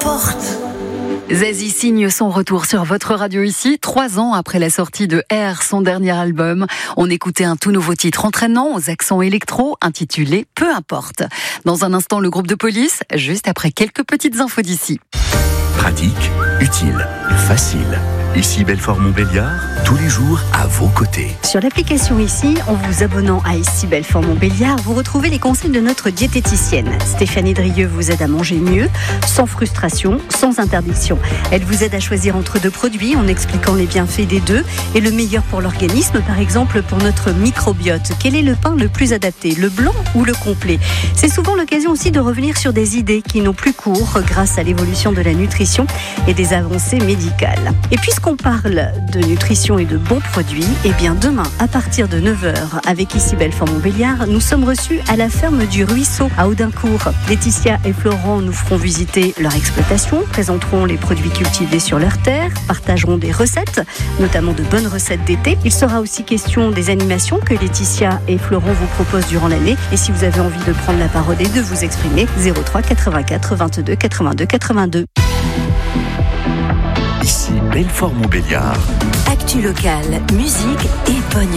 importe. Zazie signe son retour sur votre radio ici, 3 ans après la sortie de R, son dernier album. On écoutait un tout nouveau titre entraînant aux accents électro, intitulé Peu importe. Dans un instant, le groupe de police, juste après quelques petites infos d'ici. Pratique, utile, facile. Ici Belfort-Montbéliard, tous les jours à vos côtés. Sur l'application ici, en vous abonnant à Ici Belfort-Montbéliard, vous retrouvez les conseils de notre diététicienne. Stéphanie Drieux vous aide à manger mieux, sans frustration, sans interdiction. Elle vous aide à choisir entre 2 produits en expliquant les bienfaits des 2 et le meilleur pour l'organisme, par exemple pour notre microbiote. Quel est le pain le plus adapté, le blanc ou le complet ? C'est souvent l'occasion aussi de revenir sur des idées qui n'ont plus cours grâce à l'évolution de la nutrition et des avancées médicales. Et puisqu'on parle de nutrition et de bons produits, eh bien demain, à partir de 9h, avec ici Belfort-Montbéliard, nous sommes reçus à la ferme du Ruisseau, à Audincourt. Laetitia et Florent nous feront visiter leur exploitation, présenteront les produits cultivés sur leur terre, partageront des recettes, notamment de bonnes recettes d'été. Il sera aussi question des animations que Laetitia et Florent vous proposent durant l'année. Et si vous avez envie de prendre la parole et de vous exprimer, 03 84 22 82 82. Ici Belfort-Montbéliard. Actu locale, musique et bonne